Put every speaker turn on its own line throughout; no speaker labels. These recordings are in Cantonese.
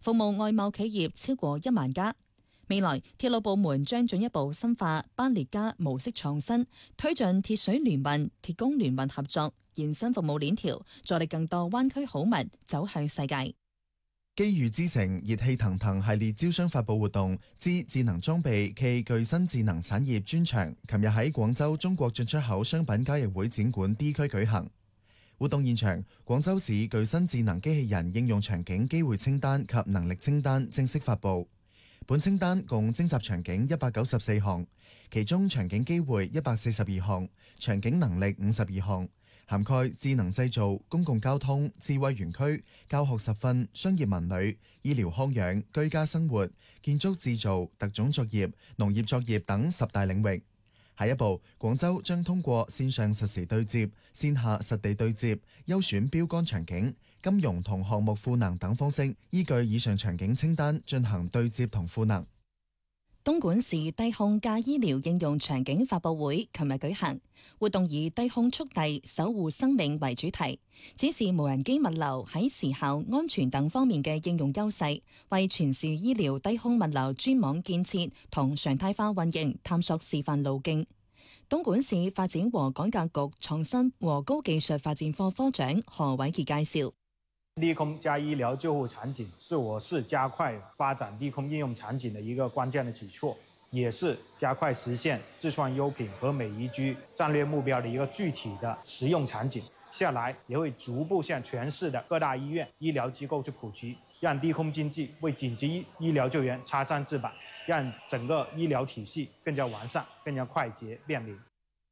服務外貿企業超過1萬家。未來鐵路部門將進一步深化班列加模式創新，推進鐵水聯運、鐵工聯運合作，延伸服務鏈條，助力更多灣區好物走向世界。
機遇之城熱氣騰騰系列招商發佈活動之智能裝備暨具新智能產業專場，琴日喺廣州中國進出口商品交易會展館 D 區舉行。活動現場，廣州市具新智能機器人應用場景機會清單及能力清單正式發佈。本清單共徵集場景194項，其中場景機會142項，場景能力52項，涵蓋智能製造、公共交通、智慧園區、教學實訓、商業文旅、醫療康養、居家生活、建築製造、特種作業、農業作業等10大領域。下一步，廣州將通過線上實時對接、線下實地對接、優選標杆場景、金融同項目賦能等方式，依據以上場景清單進行對接同賦能。
東莞市低空加醫療應用場景發佈會琴日舉行，活動以低空速遞守護生命為主題，展示無人機物流喺時效、安全等方面嘅應用優勢，為全市醫療低空物流專網建設同常態化運營探索示範路徑。東莞市發展和改革局創新和高技術發展科科長何偉傑介紹。
低空加醫療救護場景是我市加快發展低空應用場景的一個關鍵的舉措，也是加快實現自創優品和美宜居戰略目標的一個具體的實用場景。下來也會逐步向全市的各大醫院、醫療機構去普及，讓低空經濟為緊急醫療救援插上翅膀，讓整個醫療體系更加完善、更加快捷便利。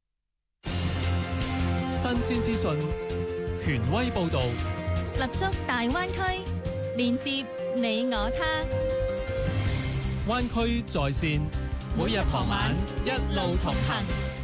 新鮮資訊，權威報導。
立足大灣區，連接你我他。
灣區在線，每日傍晚一路同行。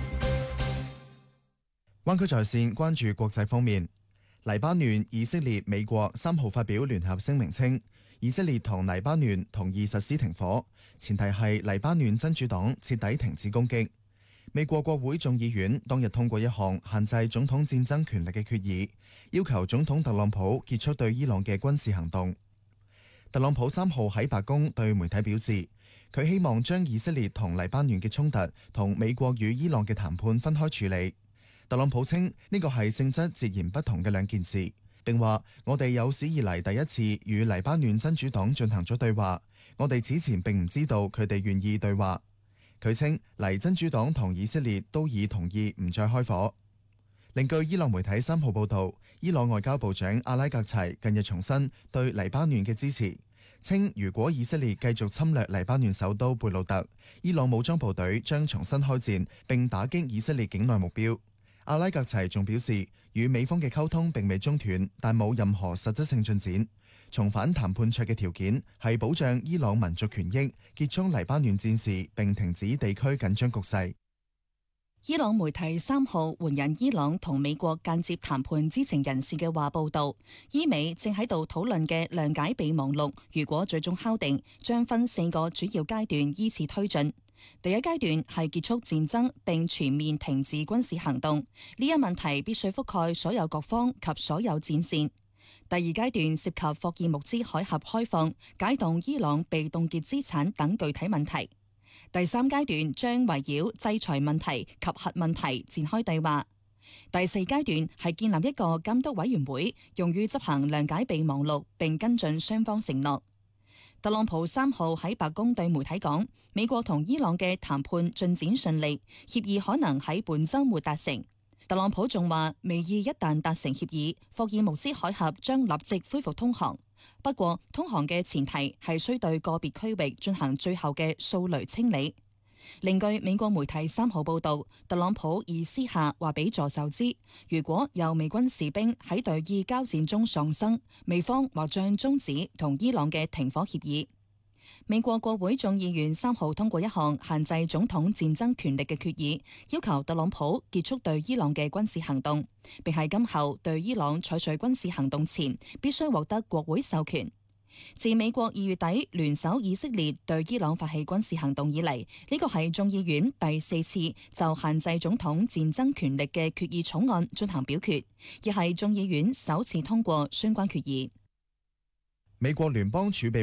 灣區在線關注國際方面，黎巴嫩、以色列、美國3號發表聯合聲明稱，以色列同黎巴嫩同意實施停火，前提係黎巴嫩真主黨徹底停止攻擊。美國國會眾議院當日通過一項限制總統戰爭權力嘅決議，要求總統特朗普結束對伊朗嘅軍事行動。特朗普3號喺白宮對媒體表示，佢希望將以色列同黎巴嫩嘅衝突同美國與伊朗嘅談判分開處理。特朗普稱呢個係性質截然不同嘅兩件事，並話我哋有史以嚟第一次與黎巴嫩真主黨進行咗對話，我哋此前並唔知道佢哋願意對話。佢稱黎真主黨同以色列都已同意唔再開火。另據伊朗媒體3號報導，伊朗外交部長阿拉格齊近日重申對黎巴嫩嘅支持，稱如果以色列繼續侵略黎巴嫩首都貝魯特，伊朗武裝部隊將重新開戰並打擊以色列境內目標。阿拉格齊仲表示，與美方嘅溝通並未中斷，但冇任何實質性進展。重返談判桌嘅條件係保障伊朗民族權益、結束黎巴嫩戰事並停止地區緊張局勢。
伊朗媒體3號援引伊朗同美國間接談判知情人士嘅話報道，伊美正喺度討論嘅諒解備忘錄，如果最終敲定，將分4個主要階段依次推進。第一階段係結束戰爭並全面停止軍事行動，呢一問題必須覆蓋所有各方及所有戰線。第二階段涉及霍爾木茲海峽開放、解凍伊朗被凍結資產等具體問題。第3階段將圍繞制裁問題及核問題展開對話。第4階段係建立一個監督委員會，用於執行諒解備忘錄並跟進雙方承諾。特朗普3號喺白宮對媒體講，美國同伊朗嘅談判進展順利，協議可能喺本週末達成。特朗普仲話，美伊一旦達成協議，霍爾木茲海峽將立即恢復通航。不過，通航嘅前提係需對個別區域進行最後嘅掃雷清理。另據美國媒體3號報導，特朗普已私下話俾助手知，如果有美軍士兵喺對伊交戰中喪生，美方或將終止同伊朗嘅停火協議。美國國會眾議院3號通過一項限制總統戰爭權力嘅決議，要求特朗普結束對伊朗嘅軍事行動，並喺今後對伊朗採取軍事行動前，必須獲得國會授權。自美國2月底聯手以色列對伊朗發起軍事行動以嚟，呢個係眾議院第4次就限制總統戰爭權力嘅決議草案進行表決，亦係眾議院首次通過相關決議。
美國聯邦儲備